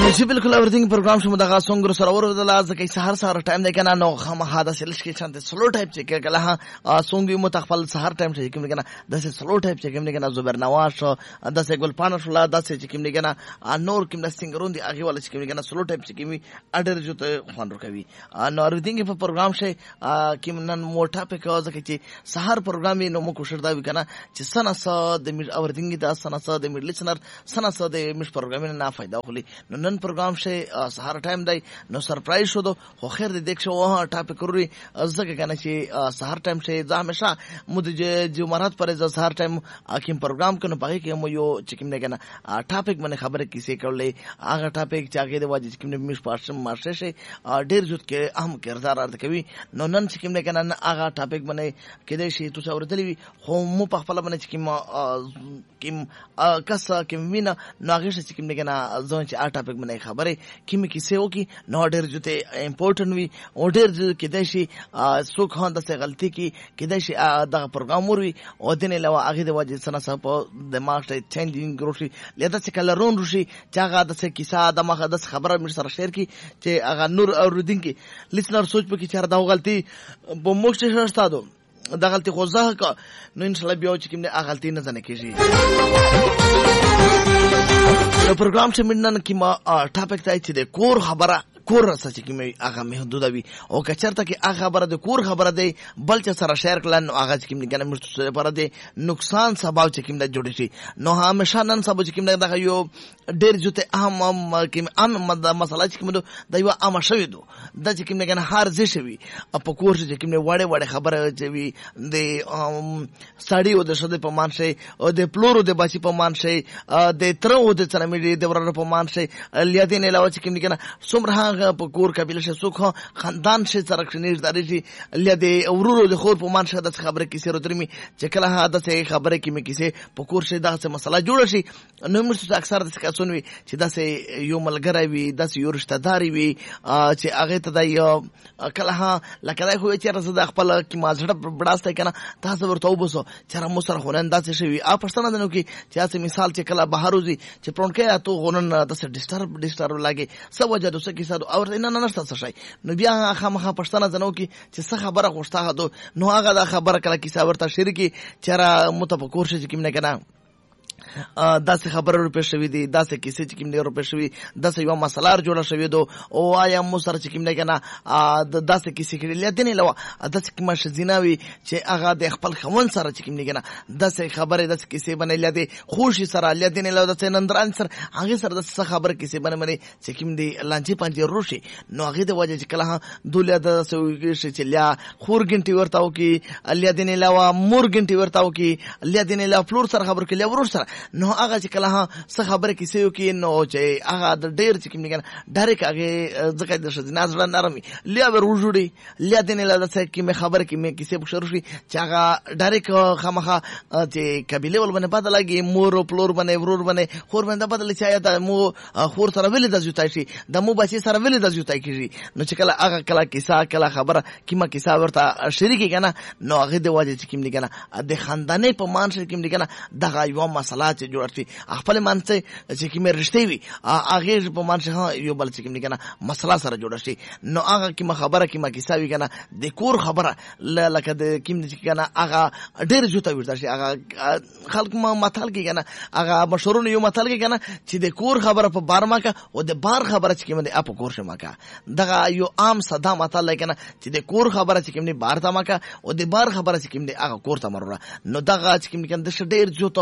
जी बिल्कुल everything programme show मदगा Songar server दलाज के सहर सहर टाइम दे केना नो हम हादा सेल्स के चंते स्लो टाइप चेक केला हा सोंगी मुतखफल सहर टाइम से किम केना दसे स्लो टाइप चेक किम केना जुबर नवाज दसे गोल पानफला दसे किम केना नोर किम सिंगरों दी आगे वाला किम केना स्लो टाइप चेक किम अडर जुते खान रखवी नो एवरीथिंग पे प्रोग्राम से किम नन मोटा पे कज के सहर प्रोग्राम नो मो कुशरदा बिकना सना स द मिड एवरीथिंग द सना स द मिड लिसनर सना स द मिड प्रोग्राम ना फायदा खुली नन प्रोग्राम से सहर टाइम दाई नो सरप्राइज शो दो हो खैर दे देख शो वहां टॉपिक करूरी जगह कहना चाहिए सहर टाइम से जा हमेशा मुझे जो मरहत पर सहर टाइम आखिम प्रोग्राम कनो पागे के मो यो चिकिम ने कहना टॉपिक मने खबर किसे कर ले आगा टॉपिक चागे दे वाजी चिकिम ने मिस पार्ट मार्से से डेर जुत के अहम किरदार अर्थ कवि नो नन चिकिम ने कहना आगा टॉपिक मने केदेशी तुसा और दली हो मु पखफला मने चिकिम किम कस किम विना नागे से चिकिम ने कहना जोन आ टॉपिक मने खबर किम किसे हो कि नॉडर जुते इंपॉर्टेंट वी ऑर्डर जो केदेशी सुख हन दसे गलती की केदेशी दा प्रोग्राम वी ओदिने लवा आगे दे वाजी सना सब दिमाग से चेंजिंग ग्रोसी लेदा से कलरोन रुशी चागा दसे किसा दमा दस खबर मिर सर शेयर की चे आगा नूर और दिन की लिसनर सोच पे की चार दा गलती बोमोक्ष शस्ता दो दा गलती खोजा का नो इंशाल्लाह बियो चिकिम ने आ गलती न जाने कीजी प्रोग्राम से मिडन की टॉपिक ताई दे कोर खबरा कोर रसा कि मैं आगा में दुदावी ओ कचरता कि आ खबर दे कोर खबर दे बलच सर शेयर कलन आगा कि मैं मृत्यु से पर दे नुकसान सबाव कि मैं जोड़ी सी नो हमेशा नन सब कि मैं दा यो डेर जुते अहम कि अन मसला कि मैं दैवा अम शविदो द कि मैं हार जेशवी अप कोर्स कि मैं वड़े वड़े खबर जेवी दे साड़ी ओ दे सदे पमान से ओ दे प्लोरो दे बासी पमान से दे त्रो दे चना मेरी देवरा पमान से लिया देने लावा कि मैं सुमरा कोर कबिल से सुख खानदान से सरक्षणीर दारिजी लदे उरुरो दे खोर पमान से दस खबर किसे रोदरमी चकला हा दस खबर कि में किसे पकोर से दा से मसला जोड़सी नमर से अक्सर दस का सुनवी सिदा से यो मलगरावी दस यो रिश्तेदारी वी चे आगे तदाई कला लकदा हुए चेरा सदा खपल कि माजड़ बड़ास्ता केना ता सबर तौबसो चरा मुसर होनन दस से आ पर्सना दनो कि से मिसाल चे कला बहारुजी चे प्रोन के तो होनन दस डिस्टर्ब लागे सब वजह दस कि और इन ननस्ता सशाई नो बिया खामखा पछताना जनो कि च खबर खोस्ता दो नो आगा दा खबर कला कि सावरता शिरकी चरा मुतफकोर से किमने केना दस खबर रुपये शवी दी दस किसी चिकिम ने रुपये शवी दस युवा मसलार जोड़ा शवी दो ओ आया मुसर चिकिम ने कहना दस किसी के लिए देने लवा दस किमा शजीनावी चे आगा दे खपल खवन सारा चिकिम ने कहना दस खबर दस किसी बने लिया दे खुशी सारा लिया देने लवा दस नंदरान सर आगे सर दस खबर किसी बने मने चिकिम दी लांची पांची रोशी नो आगे दे वजह चिकला दुलिया दस से चलिया खूर गिनती वर्ताओ की लिया देने लवा मुर गिनती वर्ताओ की लिया देने लवा फ्लोर सर खबर के लिया वरुर सर नो आगा चिकला हा स खबर किसे हो कि नो चे आगा द डेर चिकिम निकन डायरेक्ट आगे जकाय दर्श नाजरा नरमी लिया वे रुजुडी लिया देने ला दसे कि मैं खबर कि मैं किसे बुशरुशी चागा डायरेक्ट खामखा चे कबिले वल बने पता लगी मोर प्लोर बने वरुर बने खोर बने बदल चाया दा मो खोर सर वेले द जुताई द मो बाची सर वेले द जुताई की नो चिकला आगा कला किसा कला खबर कि मा किसा वर्ता शरीकी कना नो आगे दे वाजे चिकिम निकना दे खानदाने पमान से चिकिम निकना दगा यो मसला चे जोड़ती खपल मानसे कि मैं रिश्ते भी आगे पमान से हां यो बल चिकिम निकना मसला सर जोड़ती नो आगा कि मा खबर कि मा किसा भी कना दे कोर खबर ल लक दे किम निकना आगा डेर जुता बिरता आगा खल्क मा मथल की कना आगा मशरू ने यो मथल की कना छि दे कोर खबर प बारमा का ओ दे बार खबर चिकिम दे अप कोर से मा का दगा यो आम सदा मथल लेकना छि दे कोर खबर चिकिम ने बार ता मा का ओ दे बार खबर चिकिम दे आगा कोर ता मरोरा नो दगा चिकिम निकन दे डेर जुतो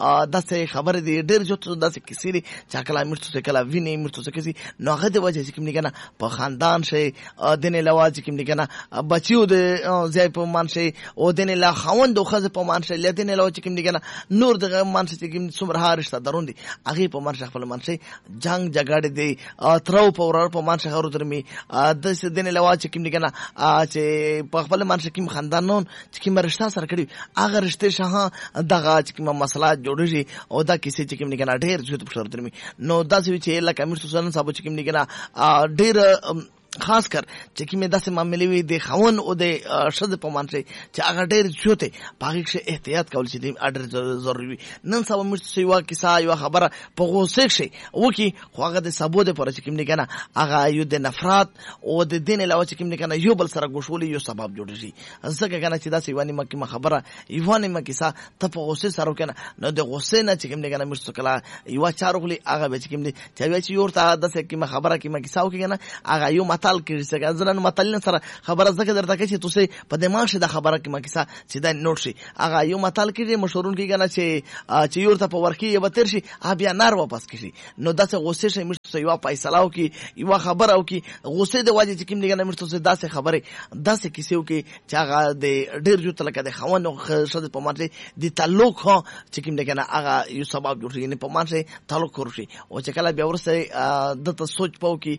दसे खबर दी डेर जुतो दसे किसी री चाकला मृत्यु से कला विने मृत्यु से किसी नौखे दे वजह चिकिम निकना प खानदान से देने लवा चिकिम निकना बचियो दे जय प मान से ओ देने ला खावन दोखा से प मान से ले देने लवा चिकिम निकना नूर दे मान से चिकिम सुमरहा रिश्ता दरुंदी आगे प मान से खपल मान से जंग जगाड़े दे थ्रो पौर प मान से हरु दरमी दस देने लवा चिकिम निकना चे प खपल मान से किम खानदान नोन चिकिम रिश्ता सरकड़ी अगर रिश्ते शाह दगा चिकिम मसला जोड़ी ओदा किसी चिकिम निकना ढेर जुत पुशर दरमी नो दस विचे ला कमिर सुसन साबो चिकिम निकना ढेर خاص کر چې کومه داسې معاملې وي د خاون او د شذ په مانشه چې هغه ډېر جوته پاګه شي احتیاط کول چې د اډر ضروري وي. نن سبا موږ څه یو کیسه یو خبره په غوسه شي وکي خو هغه د سبو د پر چې کوم نه کنه هغه یو د نفرت او د دین علاوه چې کوم نه کنه یو بل سره ګوشول یو سبب جوړ شي. ځکه کنه چې داسې یواني مکه خبره یواني مکه کیسه ته په غوسه سره کنه نو د غوسه نه چې کوم نه کنه موږ کله یو چارغلی هغه به چې کوم نه چې یو ورته داسې کوم خبره کوم کیسه وکي کنه هغه یو متال کې څنګه ځلن متل سره خبره زکه درته کې چې تاسو په دماغ شه د خبره کې مکیسه چې دا نوٹ شي هغه یو متل کې مشهورون کې کنه چې یو ته په ورکی یو تر شي بیا نار واپس کشي نو داسې غوسه شي مشته یو فیصله او کې یو خبره او کې غوسه د واجب چې کوم نه مشته داسې خبره داسې کیسه او کې چې هغه د ډیر جو تلکه د خوان او شد په مانځي د تعلق چې کوم نه هغه یو سبب جوړ شي نه په مانځي تعلق ورشي او چې کله بیا ورسره د سوچ پاو کې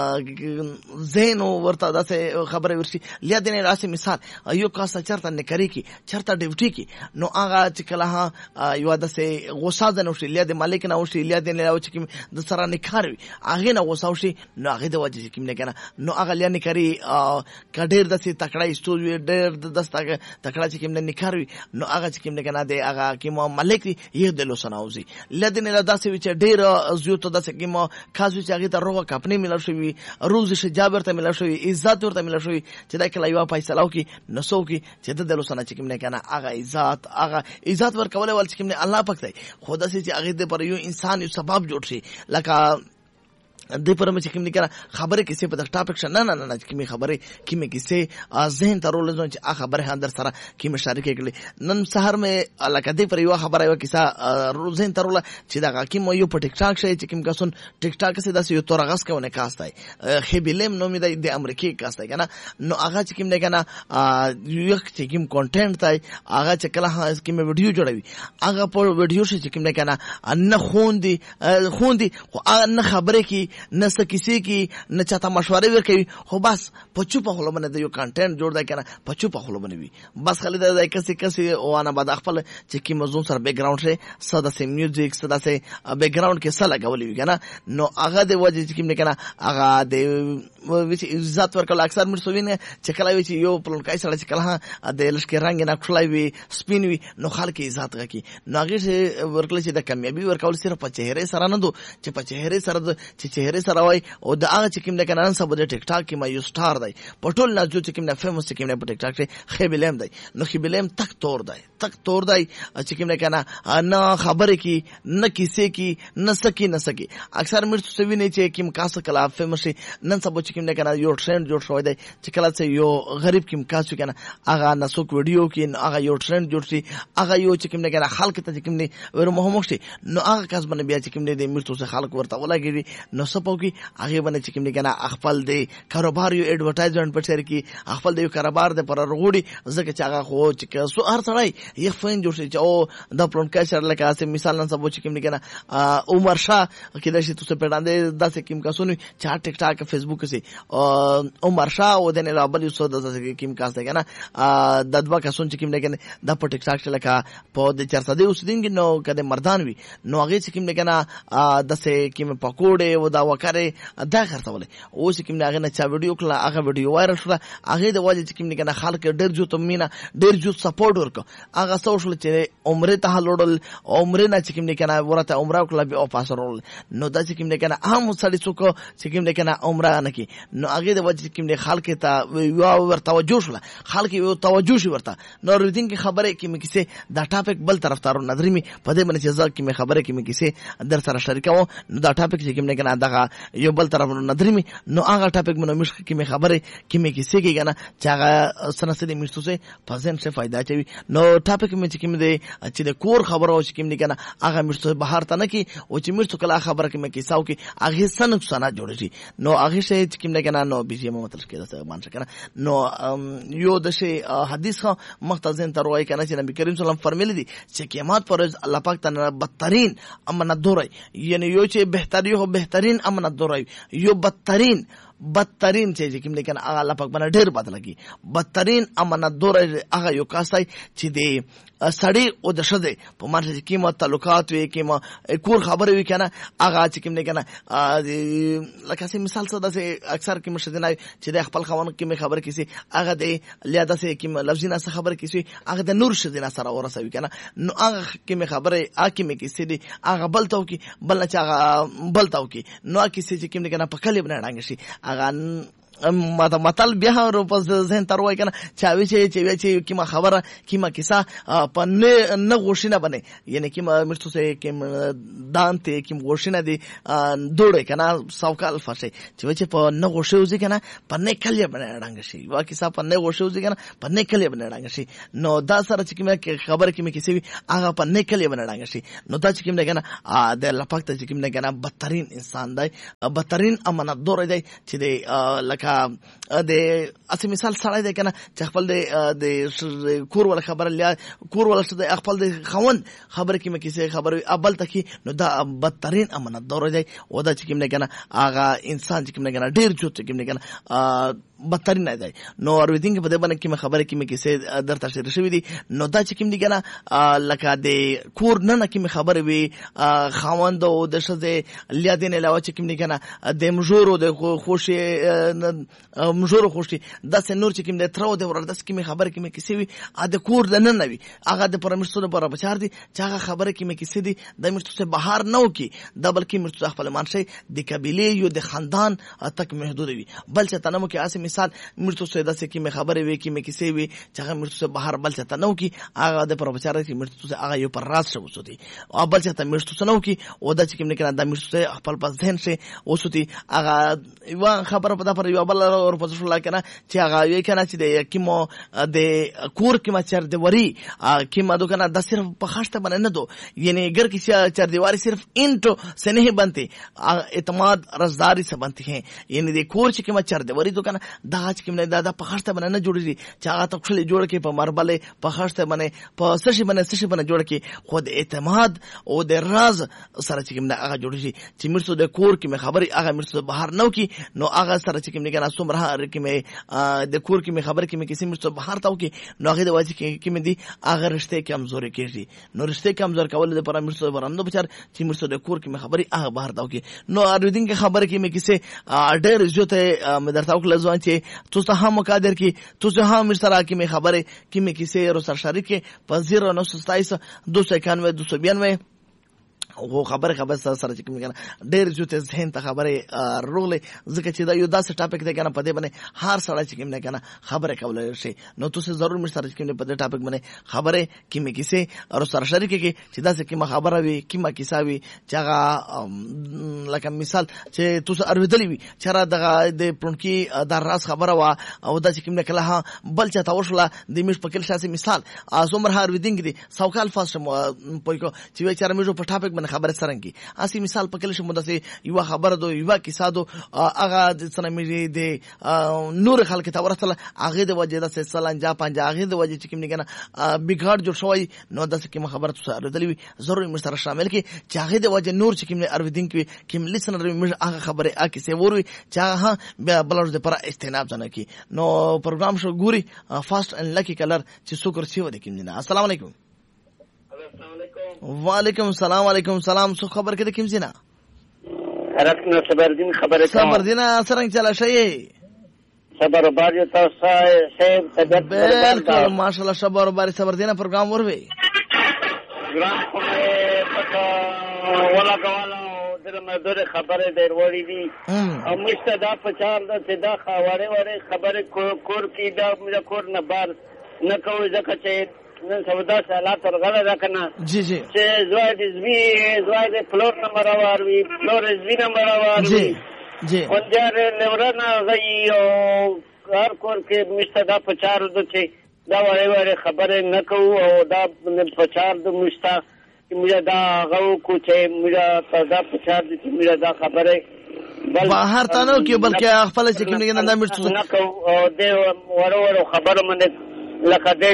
زين ورته داسې خبره ورشي لیا دنه راسي مثال یو کاس چرته نکري کی چرته ډیوټي کی نو هغه چې کله یو داسې غوسه ده نو شي لیا د مالک نه وشي لیا دنه او چې د سره نکاروي هغه نه غوسه وشي نو هغه د وجه کې نه کنه نو هغه لیا نکري کډیر داسې تکړه استوډیو ډیر دسته تکړه چې نه نکاروي نو هغه چې نه کنه د هغه کې مالک یې د لوسناوزي لیا دنه داسې چې ډیر زیوت داسې کې ما کازو چې هغه ته روغه کپنی مل شوی روز شه جابر ته مل شوی عزت ورته مل شوی چې دا کله یو فیصله وکي نسو کې چې د لوسنه چې نه کنه هغه عزت ورکول ول چې نه الله پاک دی خدا سي چې هغه د پر یو انسان یو سبب جوړ شي لکه د پر مې کوم نه خبره کیسه په ټاپک شنه نه کومه خبره کیمه کیسه ذهن ته رول ځون چې خبره هم در سره کیمه شریکه کړي نن سحر مې لکه د پر یو خبره یو کیسه ذهن ته رول چې دا کیمه یو په ټیک ټاک شي چې کیم کسون ټیک ټاک سي داسې یو تورغس کوونه کاستای خبيلم نو مې د امریکای کاستای کنه نو هغه چې کیم نه کنه یو چې کیم کانټینټ تای هغه چې کله کیمه ویډیو جوړوي هغه په ویډیو شي چې کیم نه کنه ان خوندي خو ان خبره کی نه سکیسي کی نه چاته مشورې ورکوي خو بس په چوپه خلو باندې یو کانټینټ جوړ دی کنه په چوپه خلو باندې وي بس خالد د کسي او انا بعد خپل چې کی مزون سره بیک گراوند شي ساده سي میوزیک ساده سي بیک گراوند کې سره لګولې وي کنه نو هغه د وجه چې کیم نه کنه هغه د وچ عزت ورکول اکثر مرسوینه چې کله وي چې یو پلان کای سره چې کله د لشکې رنگ نه خلای وي سپین وي نو خلک عزت غکي نو هغه ورکل چې د کامیابی ورکول صرف په چهره سره نه دو چې په چهره سره چې سره وای او د هغه چې کوم نه کنه سبا د ټیک ټاک کې ما یو سٹار دی پټول نه جو چې کوم نه فیمس چې کوم نه په ټیک ټاک کې خبلم دی نو خبلم تک تور دی چې کوم نه کنه نه خبره کی نه کیسه کی نه سکی اکثر مرته سوي نه چې کوم کاسه کلا فیمس نن سبا چې کوم نه کنه یو ټرند جوړ شوی دی چې کله چې یو غریب کوم کاسه کنه هغه نسوک ویډیو کې هغه یو ټرند جوړ شي هغه یو چې کوم نه کنه خلک ته چې کوم نه ور مهمه شي نو هغه کس باندې بیا چې کوم نه د مرته خلک ورته ولاګي نو سپو کی هغه باندې چې کوم نه کنه خپل د کاروبار یو ایڈورټایزمنت په شر کې خپل د یو کاروبار د پر رغوړي ځکه چې هغه خو چې سو هر سړی یو فین جوړ شي چې او د پلان کې سره لکه اسه مثال نن سبو چې کوم نه کنه عمر شاه کې د شي تاسو په وړاندې داسې کوم کسونه چې ټیک ټاک فیسبوک سي عمر شاه او د نه رابل یو څه داسې کوم کاس ده کنه د دوا کسون چې کوم نه کنه د په ټیک ټاک لکه په د 400 اوس دین نو کده مردان وي نو هغه چې کوم نه کنه داسې کوم پکوړې و دا وکړي دا خرڅول او چې کوم نه هغه نه چا ویډیو کړه هغه ویډیو وایرل شو هغه د وجه چې کوم نه کنه خلک ډېر جو تمینا ډېر جو سپورټ ورک هغه سوشل چې عمره ته لوړل عمره نه چې کوم نه کنه ورته عمره کړه به او پاسرول نو دا چې کوم نه کنه هم سړی څوک چې کوم نه کنه عمره نه کی نو هغه د وجه چې کوم نه خلک ته یو ور توجه شول خلک یو توجه شي ورته نو ردین کی خبره کې مې کیسه دا ټاپک بل طرف تارو نظر می په دې باندې چې ځکه کې مې خبره کې مې کیسه در سره شریکاو نو دا ټاپک چې کوم نه کنه دا یو بل طرف نظر می نو هغه ټاپک مې مشک کې مې خبره کې مې کیسه کې کنه چې هغه سنسدي مشتوسه فزن څه फायदा چوي نو ټاپک مې چې کوم دی چې د کور خبره او چې کوم نه کنه هغه مشتوسه بهر ته نه کی او چې مشتو کله خبره کې مې کیساو کې هغه سنک سنا جوړ شي نو هغه شی چې کوم نه کنه نو بيجي مو مطلب کې دا مان څه کنه نو یو د شی حدیث خو مختزن تر وای کنه چې نبی کریم صلی الله علیه وسلم فرمایلی دي چې قیامت پر الله پاک ته بدترین امانت دوري یعنی یو چې بهترین امانت دوري یو بدترین چې کوم نه کنه هغه الله پاک باندې ډېر بد لګي بدترین امانت دور هغه یو کاسای چې دی سړی او د ښځې په منځ کې کومه تعلقات وي کومه کور خبره وي کنه هغه چې کوم نه کنه لکه چې مثال څه داسې اکثر کې مشدنه چې د خپل خاوند کې خبره کیسي هغه د لیاده سه کې لفظي نه خبره کیسي هغه د نور شدنه سره ورسوي کنه نو هغه کې خبره اکی مې کیسي دي هغه بلتاو کې بل نه چې هغه بلتاو کې نو کیسي چې کوم نه کنه په کلی بنه ډنګ شي هغه مطلب بیا ورو په ذهن تر وای کنه چاوي چې کیما خبره کیما کیسه په نه غوښینه بنه یعنی کیما مرتو سه کیم دانته کیم غوښینه دي دوړې کنه سوکال فشه چې په نه غوښوځي کنه په نه کلی بنه ډنګ شي وا کیسه په نه غوښوځي کنه په نه کلی بنه ډنګ شي نو دا سره چې کیما خبره کیما کیسه هغه په نه کلی بنه ډنګ شي نو دا چې کیم نه کنه د لپاک ته چې کیم نه کنه بدترین انسان دی بدترین امانت دور دی چې د لکه د اسی مثال سړی دی کنه چې خپل د کور ول خبره لیا کور ول څه د خپل د خوند خبره کې مې کیسه خبره ابل تکي نو دا بدترین امانت دور دی او دا چې کوم نه کنه هغه انسان چې کوم نه کنه ډیر چوت کوم نه کنه بدترین نه دی نو اوریدنګ په دې باندې کې خبره کې مې کیسه درته شیر شوې دي نو دا چې کوم دی کنه لکه د کور نه کې خبره وي خوند او د شزه لیا دین علاوه چې کوم نه کنه د مجورو د خوشي مجورو خوشي د نور چې کوم د ترو د ورته کې خبره کې مې کیسه وي د کور د نه نوي هغه د پرمشتو پر بچار دي چې هغه خبره کې مې کیسه دي د مرتو سے بهر نه وکي د بلکې مرتو خپل مانشي د قبيله یو د خاندان تک محدود وي بل چې تنمو کې اسه مثال مرتو سے داسې کې مې خبره وي کې مې کیسه وي چې هغه مرتو سے بهر بل چې تنو کې هغه د پر بچار دي مرتو سے هغه یو پر راز شو وسوتي او بل چې تنو مرتو سنو کې او د چې کې نه د مرتو سے خپل پس ذهن شي وسوتي هغه یو خبره په دا پر یو بل اور په څه لکه چې هغه یې کنه چې د کیمو د کور کې ما چر د وری کیما دوکنه د صرف په خاصه باندې نه دو یعنی ګر کې چر دیواری صرف انټو سنه بنتے اعتماد رضداری سے بنتے ہیں یعنی د کور چې کیما چر دیواری دوکنه دا چې کیما د په خاصه باندې نه جوړي چې هغه تخلي جوړ کې په مربله په خاصه باندې په سشي باندې جوړ کې خود اعتماد او د راز سره چې کیما هغه جوړي چې مرسو د کور کې خبري هغه مرسو بهر نو کې نو هغه سره چې کیما کنه سمره کې مې د کور کې مې خبر کې مې کیسې مرسته بهر تاو کې نو هغه د واځي کې مې دي هغه رشته کمزوري کېږي نو رشته کمزور کول د پر مرسته برندو بچار چې مرسته د کور کې مې خبري هغه بهر تاو کې نو اردین کې خبر کې مې کیسې ډېر عزت مې درتاو کله ځوان چې تاسو هم مقادر کې تاسو هم مرسته کې مې خبره کې مې کیسې رو سر شریک په 0927 291 292 او خبره سره چې کوم کنه ډېر جوته ذهن ته خبره رولې ځکه چې دا یو داسې ټاپک دی کنه په دې باندې هر سړی چې کوم نه کنه خبره کولای شي نو تاسو ضرور مې سره چې کوم په دې ټاپک باندې خبره کیمه کیسه او سره شریک کې چې داسې کوم خبره وي کیمه کیسه وي چې هغه لکه مثال چې تاسو ارویدلی وي چې را دغه د پرونکي د راز خبره وا او دا چې کوم نه کله بل چې تاسو لا د میش په کله شاسي مثال ازمر هر ویدینګ دي سوکال فاست پویکو چې وی چر میجو په ټاپک باندې خبره سرنګي اسی مثال پکله شمو داسې یو خبره دو یو کیسه دو هغه د سنمې د نور خلک ته ورسله هغه د وجه د سلنجا پنجا هغه د وجه چې کوم نه کنه بګاړ جوړ شوی نو داسې کوم خبره تاسو اردلی ضروري مستر شامل کی چې هغه د وجه نور چې کوم ارویدین کې کوم لیسنر هغه خبره اکی سی وروي چې هغه بلور د پر استناب ځنه کی نو پروګرام شو ګوري فاست اند لکی کلر چې سوکر سی ود کوم نه السلام علیکم وعلیکم السلام علیکم سلام سو خبر کې کوم زینا راتنه صبردین خبره کوم صبردین څنګه چلا شي صبر باندې تاسو صاحب طبيعت بالکل ماشاءالله صبر باندې صبردین پروګرام وروي ګرام پتا ولا کواله درمه دوره خبره ډیر وړي دي او مستدا پچار د صدا خاوره خبره کور کې دا موږ کور نه بار نه کوي ځکه چې نن سودا سالات ورغله دا کنه جی جی چې زوای د فلور نمبر واروي فلور زوی نمبر واروي جی ونجار لورنا غي او هر کور کې مستدا پچار د چې دا وړي خبره نه کوو او دا پچار د مستا چې موږ دا غو کو چې موږ دا پچار د چې موږ دا خبره بهر تنو کې بلکې خپل چې کوم نه دا مرتو نه کوو او د ورو خبره منه لکه ډېر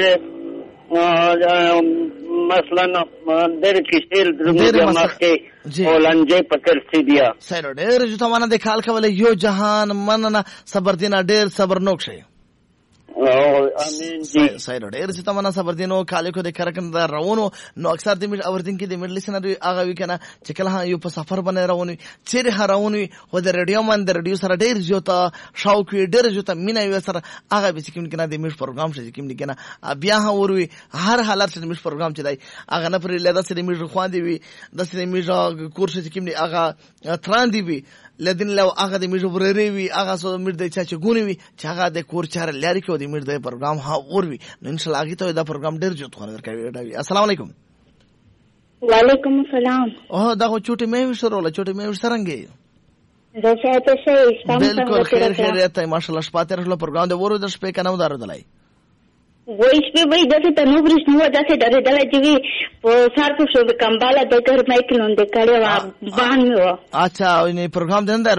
مثلا ډېر کیسل درمه مخکې اولنجې پکړ سي بیا سره ډېر چې تمانه د خال کولې یو جهان مننه صبر دینا ډېر صبر نوک شي امين جی صحیح ډېر چې تمنا صبر دینو کالي کو د کرکن دا روونو نو اکثر د میډ اوردین کې د میډ لیسنر هغه وی کنه چې کله یو په سفر باندې روونی چیرې هراونی خو د ریډیو من د ریډیو سره ډېر زیاته شوق وی ډېر زیاته مینا وی سره هغه به چې کوم کنه د میډ پروګرام شي کوم کنه بیا هوروي هر حالت چې میډ پروګرام چې دی هغه نه پرې لدا سره میډ خوان دی وی د سره میډ کورس چې کوم دی هغه تران دی وی لدین لو هغه د میډ ورری وی هغه سو میډ د چا چې ګونی وی چې هغه د کور چار لاري کې د میډ د پروګرام ها اوروي نو ان شاء الله هغه ته دا پروګرام ډېر جوړ کوي. السلام علیکم. وعلیکم السلام. اوه دا خو چوټي مې وشروله چوټي مې وسرنګي راشه ته شي بالکل خیر خیریت ماشاءالله شپه تر له پروګرام د ورو د شپې کنه ودار دلای وای شپه وای داسې ته نو برښ نو داسې درې دلای چې وی په سار په شو کمباله د کر مایکلون د کړي وا باندې و اچھا نو پروګرام دندر